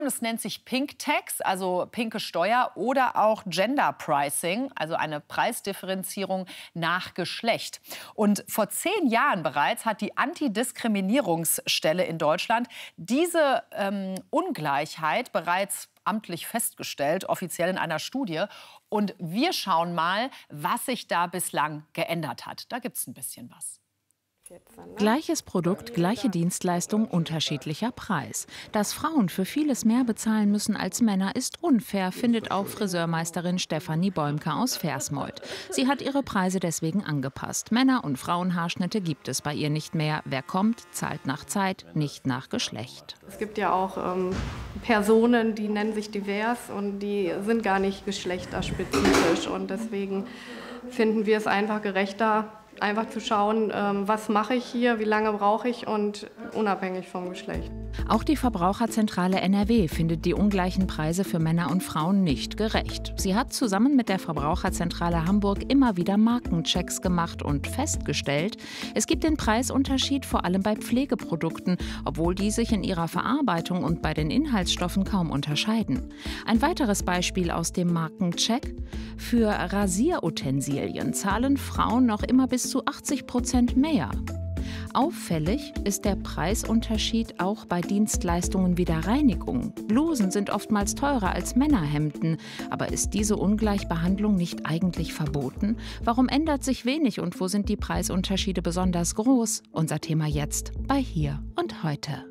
Es nennt sich Pink Tax, also pinke Steuer, oder auch Gender Pricing, also eine Preisdifferenzierung nach Geschlecht. Und vor 10 Jahren bereits hat die Antidiskriminierungsstelle in Deutschland diese Ungleichheit bereits amtlich festgestellt, offiziell in einer Studie. Und wir schauen mal, was sich da bislang geändert hat. Da gibt es ein bisschen was. Gleiches Produkt, gleiche Dienstleistung, unterschiedlicher Preis. Dass Frauen für vieles mehr bezahlen müssen als Männer, ist unfair, findet auch Friseurmeisterin Stefanie Bäumke aus Versmold. Sie hat ihre Preise deswegen angepasst. Männer- und Frauenhaarschnitte gibt es bei ihr nicht mehr. Wer kommt, zahlt nach Zeit, nicht nach Geschlecht. Es gibt ja auch Personen, die nennen sich divers und die sind gar nicht geschlechterspezifisch. Und deswegen finden wir es einfach gerechter, einfach zu schauen, was mache ich hier, wie lange brauche ich und unabhängig vom Geschlecht. Auch die Verbraucherzentrale NRW findet die ungleichen Preise für Männer und Frauen nicht gerecht. Sie hat zusammen mit der Verbraucherzentrale Hamburg immer wieder Markenchecks gemacht und festgestellt, es gibt den Preisunterschied vor allem bei Pflegeprodukten, obwohl die sich in ihrer Verarbeitung und bei den Inhaltsstoffen kaum unterscheiden. Ein weiteres Beispiel aus dem Markencheck: Für Rasierutensilien zahlen Frauen noch immer bis zu 80% mehr. Auffällig ist der Preisunterschied auch bei Dienstleistungen wie der Reinigung. Blusen sind oftmals teurer als Männerhemden. Aber ist diese Ungleichbehandlung nicht eigentlich verboten? Warum ändert sich wenig und wo sind die Preisunterschiede besonders groß? Unser Thema jetzt bei Hier und Heute.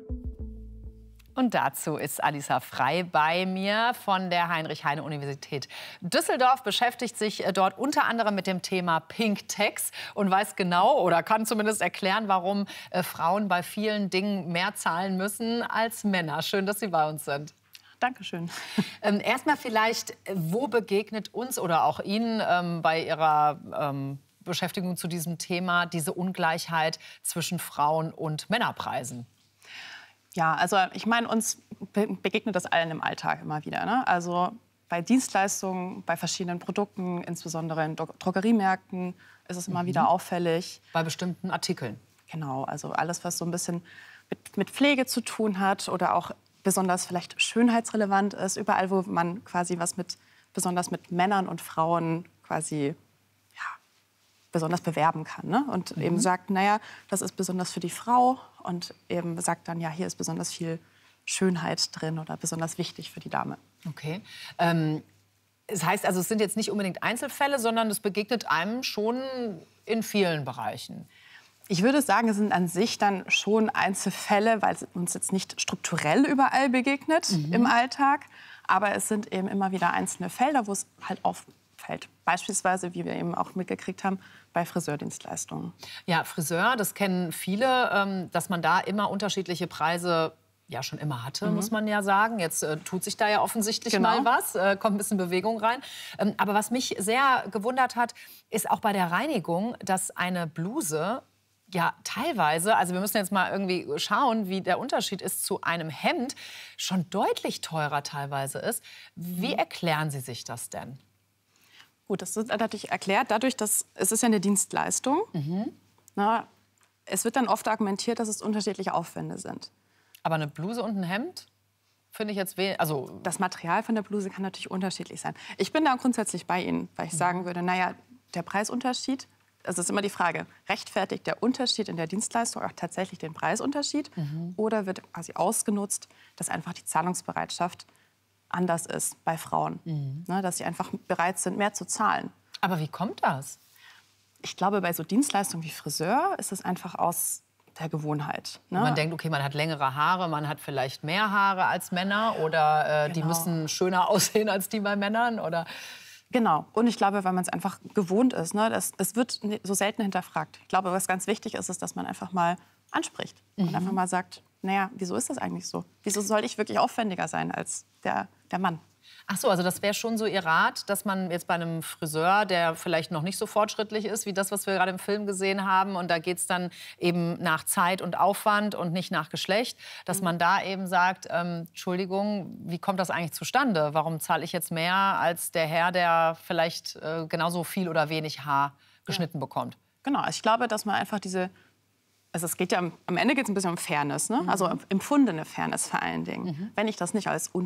Und dazu ist Alisa Frey bei mir von der Heinrich-Heine-Universität Düsseldorf, beschäftigt sich dort unter anderem mit dem Thema Pink Tax und weiß genau oder kann zumindest erklären, warum Frauen bei vielen Dingen mehr zahlen müssen als Männer. Schön, dass Sie bei uns sind. Dankeschön. Erstmal vielleicht, wo begegnet uns oder auch Ihnen bei Ihrer Beschäftigung zu diesem Thema diese Ungleichheit zwischen Frauen- und Männerpreisen? Ja, also ich meine, uns begegnet das allen im Alltag immer wieder, ne? Also bei Dienstleistungen, bei verschiedenen Produkten, insbesondere in Drogeriemärkten, ist es immer wieder auffällig. Bei bestimmten Artikeln? Genau, also alles, was so ein bisschen mit Pflege zu tun hat oder auch besonders vielleicht schönheitsrelevant ist. Überall, wo man quasi was besonders mit Männern und Frauen quasi besonders bewerben kann, ne? Und eben sagt, naja, das ist besonders für die Frau und eben sagt dann, ja, hier ist besonders viel Schönheit drin oder besonders wichtig für die Dame. Okay. Es heißt also, es sind jetzt nicht unbedingt Einzelfälle, sondern es begegnet einem schon in vielen Bereichen. Ich würde sagen, es sind an sich dann schon Einzelfälle, weil es uns jetzt nicht strukturell überall begegnet im Alltag. Aber es sind eben immer wieder einzelne Felder, wo es halt auffällt. Beispielsweise, wie wir eben auch mitgekriegt haben, bei Friseurdienstleistungen. Ja, Friseur, das kennen viele, dass man da immer unterschiedliche Preise ja schon immer hatte, muss man ja sagen. Jetzt tut sich da ja offensichtlich mal was, kommt ein bisschen Bewegung rein. Aber was mich sehr gewundert hat, ist auch bei der Reinigung, dass eine Bluse ja teilweise, also wir müssen jetzt mal irgendwie schauen, wie der Unterschied ist zu einem Hemd, schon deutlich teurer teilweise ist. Wie erklären Sie sich das denn? Gut, das wird natürlich erklärt dadurch, dass es ist ja eine Dienstleistung. Na, es wird dann oft argumentiert, dass es unterschiedliche Aufwände sind. Aber eine Bluse und ein Hemd finde ich jetzt also das Material von der Bluse kann natürlich unterschiedlich sein. Ich bin da grundsätzlich bei Ihnen, weil ich sagen würde, naja, der Preisunterschied, also es ist immer die Frage, rechtfertigt der Unterschied in der Dienstleistung auch tatsächlich den Preisunterschied oder wird quasi ausgenutzt, dass einfach die Zahlungsbereitschaft anders ist bei Frauen, ne, dass sie einfach bereit sind, mehr zu zahlen. Aber wie kommt das? Ich glaube, bei so Dienstleistungen wie Friseur ist es einfach aus der Gewohnheit. Ne? Man denkt, okay, man hat längere Haare, man hat vielleicht mehr Haare als Männer oder die müssen schöner aussehen als die bei Männern, oder? Genau. Und ich glaube, weil man es einfach gewohnt ist, ne, es wird so selten hinterfragt. Ich glaube, was ganz wichtig ist, ist, dass man einfach mal anspricht und einfach mal sagt, naja, wieso ist das eigentlich so? Wieso soll ich wirklich aufwendiger sein als der Mann? Ach so, also das wäre schon so Ihr Rat, dass man jetzt bei einem Friseur, der vielleicht noch nicht so fortschrittlich ist wie das, was wir gerade im Film gesehen haben, und da geht es dann eben nach Zeit und Aufwand und nicht nach Geschlecht, dass man da eben sagt, Entschuldigung, wie kommt das eigentlich zustande? Warum zahle ich jetzt mehr als der Herr, der vielleicht genauso viel oder wenig Haar geschnitten bekommt? Genau, ich glaube, dass man einfach also es geht ja am Ende geht es ein bisschen um Fairness, ne? Also empfundene Fairness vor allen Dingen. Wenn ich das nicht als